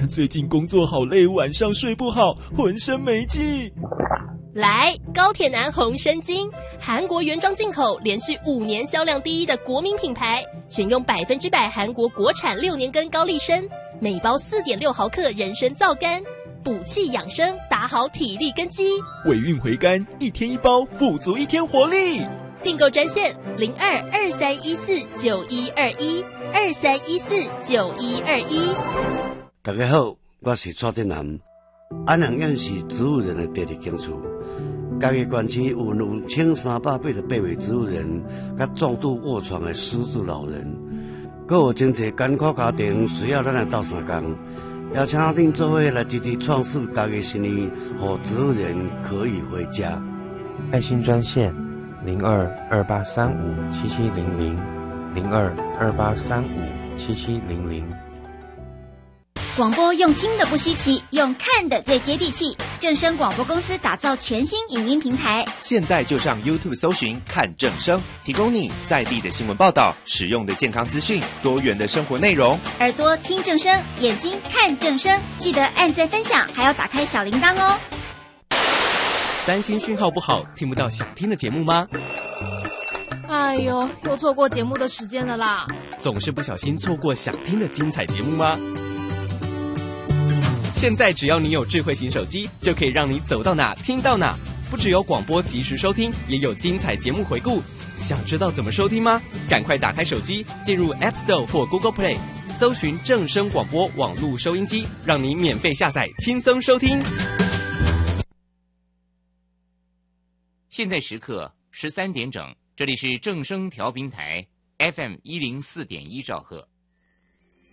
最近工作好累，晚上睡不好，浑身没劲。 来，高铁男红参精，韩国原装进口，连续5年销量第一的国民品牌，选用100%韩国国产6年根高丽参，每包4.6毫克人参皂苷，补气养生，打好体力根基。 尾韵回甘，1天1包，补足1天活力。 订购专线02-2314-9121，2314-9121。 大家好，我是蔡振南。安恒养是植物人的第二兴趣。嘉义县区有1388位植物人，甲重度卧床的失智老人，还有真侪艰苦家庭需要咱来斗相共。邀请恁做伙来支持创世嘉义新年，让植物人可以回家。 爱心专线02-2835-7700，02-2835-7700。 广播用听的不稀奇，用看的最接地气。正声广播公司打造全新影音平台， 现在就上 YouTube 搜寻看正声，提供你在地的新闻报道、实用的健康资讯、多元的生活内容。 耳朵听正声，眼睛看正声，记得按赞分享，还要打开小铃铛哦。 担心讯号不好，听不到想听的节目吗？ 哎呦，又错过节目的时间了啦！ 总是不小心错过想听的精彩节目吗？现在只要你有智慧型手机，就可以让你走到哪听到哪。不只有广播及时收听，也有精彩节目回顾。想知道怎么收听吗？赶快打开手机，进入 App Store 或 Google Play， 搜寻正声广播网络收音机，让你免费下载，轻松收听。 现在时刻13点整，这里是正声调频台 FM104.1兆赫。